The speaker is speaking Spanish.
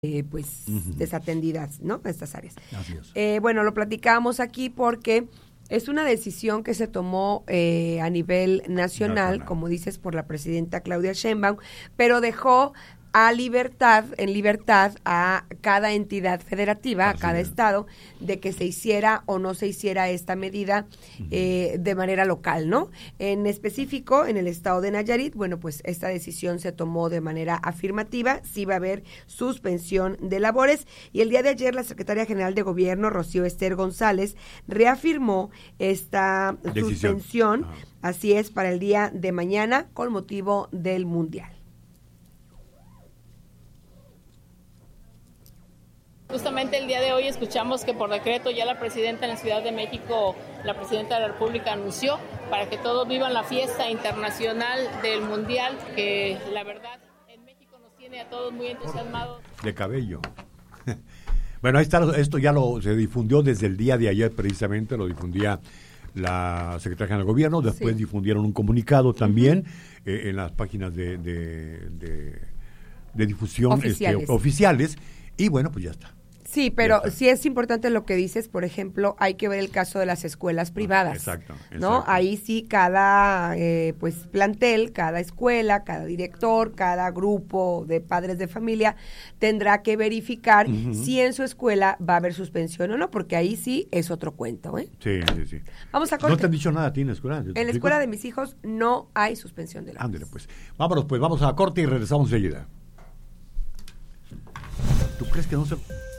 desatendidas, ¿no? Estas áreas. Así es. Bueno, lo platicábamos aquí porque es una decisión que se tomó a nivel nacional, como dices, por la presidenta Claudia Sheinbaum, pero dejó en libertad a cada entidad federativa, a cada estado, de que se hiciera o no se hiciera esta medida de manera local, ¿no? En específico, en el estado de Nayarit, bueno, pues esta decisión se tomó de manera afirmativa, sí va a haber suspensión de labores, y el día de ayer la secretaria general de Gobierno, Rocío Ester González, reafirmó esta suspensión, así es, para el día de mañana, con motivo del Mundial. Justamente el día de hoy escuchamos que por decreto ya la presidenta en la Ciudad de México, la presidenta de la República anunció para que todos vivan la fiesta internacional del Mundial, que la verdad en México nos tiene a todos muy entusiasmados. De cabello. Bueno, ahí está, esto ya se difundió desde el día de ayer precisamente, lo difundía la Secretaría de Gobierno, después difundieron un comunicado también en las páginas de difusión oficiales, y bueno, pues ya está. Sí, pero sí es importante lo que dices, por ejemplo, hay que ver el caso de las escuelas privadas. Exacto. ¿No? Ahí sí cada plantel, cada escuela, cada director, cada grupo de padres de familia tendrá que verificar si en su escuela va a haber suspensión o no, porque ahí sí es otro cuento, ¿eh? Sí. Vamos a corte. ¿No te han dicho nada a ti en la escuela? En la escuela de mis hijos no hay suspensión de labores. Ándale, pues. Vámonos, pues, vamos a corte y regresamos enseguida. ¿Tú crees que no se...?